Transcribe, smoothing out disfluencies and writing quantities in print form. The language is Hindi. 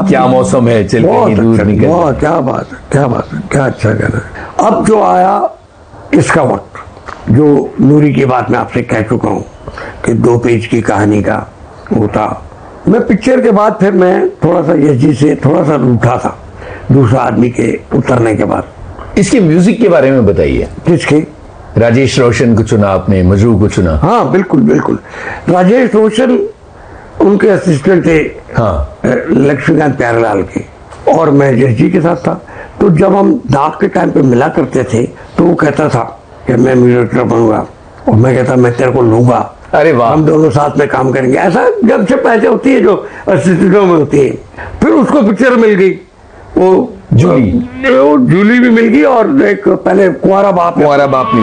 क्या मौसम है, चल कहीं दूर निकल। बहुत, क्या बात है, क्या बात है, क्या अच्छा कहना है। अब जो आया इसका वक्त, जो नूरी की बात मैं आपसे कह चुका हूँ कि 2 पेज की कहानी का वो था। मैं पिक्चर के बाद फिर मैं थोड़ा सा यश जी से थोड़ा सा रूठा था, दूसरा आदमी के उतरने के बाद। इसके म्यूजिक के बारे में बताइए। किसके? राजेश रोशन को चुना आपने, मजरू को चुना। हाँ बिल्कुल बिल्कुल। राजेश रोशन उनके असिस्टेंट थे, हाँ, लक्ष्मीकांत प्यारेलाल के, और मैं यश जी के साथ था। तो जब हम दाग के टाइम पे मिला करते थे तो वो कहता था कि मैं म्यूजिक बनूंगा, और मैं कहता मैं तेरे को लूंगा, अरे वाह, हम दोनों साथ में काम करेंगे। ऐसा जब से पहले होती है जो असिस्टेंटों में होती है। फिर उसको पिक्चर मिल गई, वो जूली भी मिल गई, और एक पहले कुंवारा बाप भी